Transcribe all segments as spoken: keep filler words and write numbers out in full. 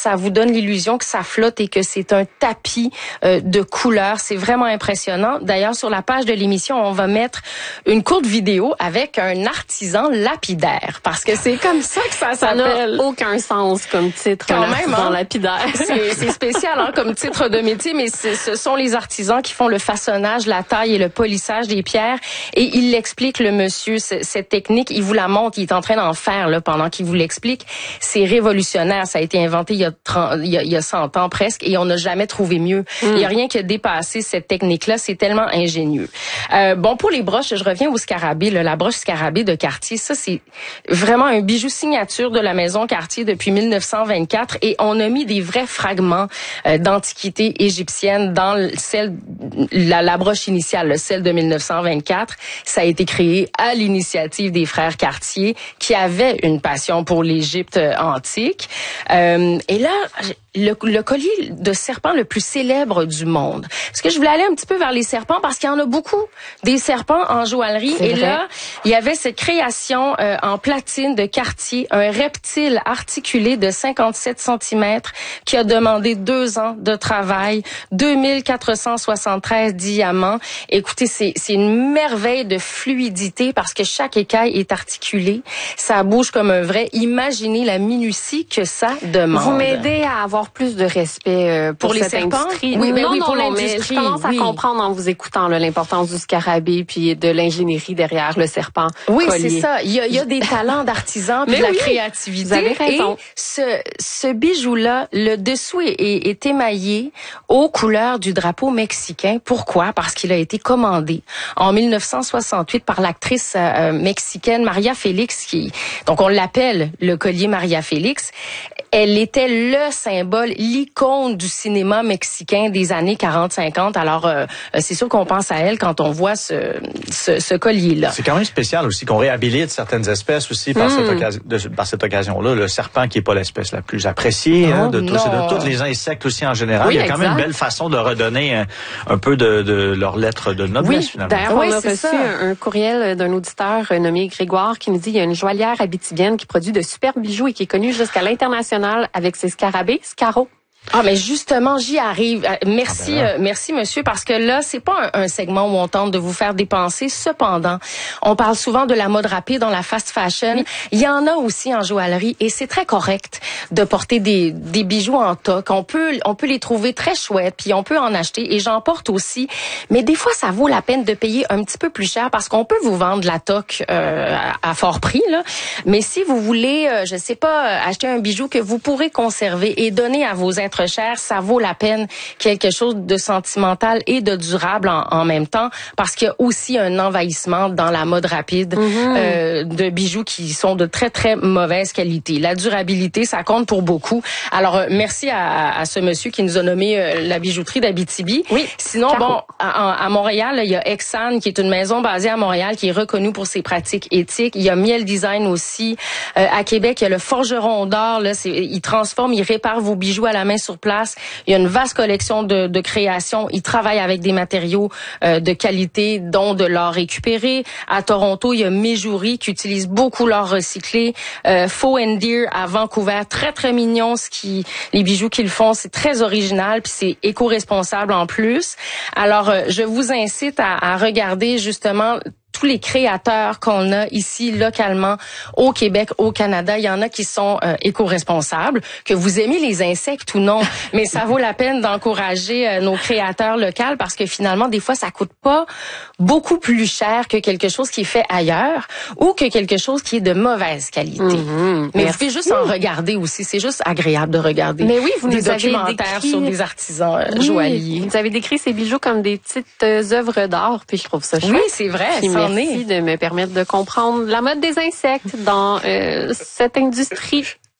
ça vous donne l'illusion que ça flotte et que c'est un tapis euh, de couleurs. C'est vraiment impressionnant. D'ailleurs, sur la page de l'émission, on va mettre une courte vidéo avec un artisan lapidaire, parce que c'est comme ça que ça s'appelle. Ça n'a aucun sens comme titre, quand un même, artisan hein? lapidaire. C'est, c'est spécial hein, comme titre de métier, mais ce sont les artisans qui font le façonnage, la taille et le polissage des pierres. Et il l'explique, le monsieur, cette technique, il vous la montre, il est en train d'en faire là, pendant qu'il vous l'explique. C'est révolutionnaire, ça a été inventé il y a trente, il y a, il y a cent ans presque, et on n'a jamais trouvé mieux. Mm. Il y a rien qui a dépassé cette technique-là, c'est tellement ingénieux. Euh, bon, pour les broches, je reviens au scarabée, là, la broche scarabée de Cartier, ça c'est vraiment un bijou signature de la maison Cartier depuis mille neuf cent vingt-quatre, et on a mis des vrais fragments euh, d'antiquité égyptienne dans celle, la, la broche initiale, celle de mille neuf cent vingt-quatre. Ça a été créé à l'initiative des frères Cartier, qui avaient une passion pour l'Égypte antique. Euh, et là, le, le collier de serpent le plus célèbre du monde. Parce que je voulais aller un petit peu vers les serpents, parce qu'il y en a beaucoup, des serpents en joaillerie. C'est et vrai. Là, il y avait cette création euh, en platine de Cartier, un reptile articulé de cinquante-sept centimètres qui a demandé deux ans de travail, deux mille quatre cent soixante-treize diamants. Écoutez, c'est, c'est une merveille de fluidité parce que chaque écaille est articulée. Ça bouge comme un vrai. Imaginez la minutie que ça demande. Vous m'aidez à avoir plus de respect euh, pour, pour les cette serpents? industrie. Oui, ben non, oui, non, pour non, l'industrie. Mais je commence oui. à comprendre en vous écoutant là, l'importance du scarabée puis de l'ingénierie derrière le serpent. Oui, collier. c'est ça. Il y a, il y a des talents d'artisans puis de la oui, créativité. Vous avez raison. Et ce, ce bijou-là, le dessous est, est, est émaillé aux couleurs du drapeau mexicain. Pourquoi? Parce qu'il a été commandé en mille neuf cent soixante-huit par l'actrice euh, mexicaine Maria Félix, qui, donc on l'appelle le collier Maria Félix. Elle était le symbole, l'icône du cinéma mexicain des années quarante cinquante. Alors, euh, c'est sûr qu'on pense à elle quand on voit ce, ce, ce collier-là. C'est quand même spécial aussi qu'on réhabilite certaines espèces aussi par, mmh. cette, occasion, de, par cette occasion-là. Le serpent qui est pas l'espèce la plus appréciée, non, hein, de, tous, de tous les insectes aussi en général. Oui, il y a quand exact. même une belle façon de redonner un, un peu de, de leur lettre de noblesse, oui, Ben finalement. D'ailleurs, oui, on a reçu ça. un, un courriel d'un auditeur nommé Grégoire qui nous dit il y a une joaillière abitibienne qui produit de superbes bijoux et qui est connue jusqu'à l'international avec ses scarabées, Scaro. Ah, mais justement, j'y arrive. Merci, ah ben euh, merci, monsieur, parce que là, c'est pas un, un segment où on tente de vous faire dépenser. Cependant, on parle souvent de la mode rapide dans la fast fashion. Oui. Il y en a aussi en joaillerie, et c'est très correct de porter des, des bijoux en toc. On peut, on peut les trouver très chouettes, puis on peut en acheter, et j'en porte aussi. Mais des fois, ça vaut la peine de payer un petit peu plus cher, parce qu'on peut vous vendre la toque euh, à, à fort prix, là. Mais si vous voulez, euh, je sais pas, acheter un bijou que vous pourrez conserver et donner à vos êtres cher, ça vaut la peine, quelque chose de sentimental et de durable en, en même temps, parce qu'il y a aussi un envahissement dans la mode rapide mm-hmm. euh, de bijoux qui sont de très très mauvaise qualité. La durabilité, ça compte pour beaucoup. Alors euh, merci à, à ce monsieur qui nous a nommé euh, la bijouterie d'Abitibi. Oui. Sinon, Caro. bon, à, à Montréal, il y a Exane qui est une maison basée à Montréal qui est reconnue pour ses pratiques éthiques. Il y a Miel Design aussi euh, à Québec. Il y a le Forgeron d'or. Là, c'est, il transforme, il répare vos bijoux à la main sur place. Il y a une vaste collection de, de créations. Ils travaillent avec des matériaux euh, de qualité, dont de l'or récupéré. À Toronto, il y a Méjourie qui utilise beaucoup l'or recyclé. Euh, Faux and Deer à Vancouver, très très mignon. Ce qui, les bijoux qu'ils font, c'est très original, puis c'est éco-responsable en plus. Alors, euh, je vous incite à, à regarder justement tous les créateurs qu'on a ici localement au Québec, au Canada. Il y en a qui sont euh, éco-responsables, que vous aimez les insectes ou non, mais ça vaut la peine d'encourager euh, nos créateurs locaux, parce que finalement, des fois, ça coûte pas beaucoup plus cher que quelque chose qui est fait ailleurs ou que quelque chose qui est de mauvaise qualité. Mmh, mais merci. Vous pouvez juste en regarder aussi. C'est juste agréable de regarder. Mais oui, vous des nous avez documentaires décrit... sur des artisans euh, oui, joailliers. Vous avez décrit ces bijoux comme des petites euh, œuvres d'art, puis je trouve ça chouette. Oui, c'est vrai. Puis merci est. de me permettre de comprendre la mode des insectes dans euh, cette industrie.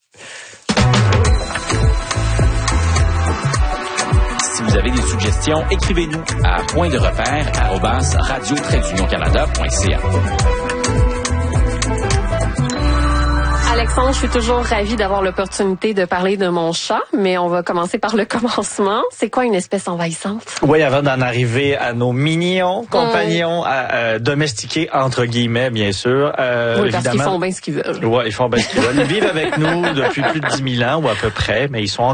Si vous avez des suggestions, écrivez-nous à point de repère arobase radio tiret union canada point c a. Alexandre, je suis toujours ravie d'avoir l'opportunité de parler de mon chat, mais on va commencer par le commencement. C'est quoi une espèce envahissante? Oui, avant d'en arriver à nos mignons compagnons mmh. à, euh, domestiqués, entre guillemets, bien sûr. Euh, oui, parce évidemment, qu'ils font bien ce qu'ils veulent. Oui, ils font bien ce qu'ils veulent. Ils vivent avec nous depuis plus de dix mille ans, ou à peu près, mais ils sont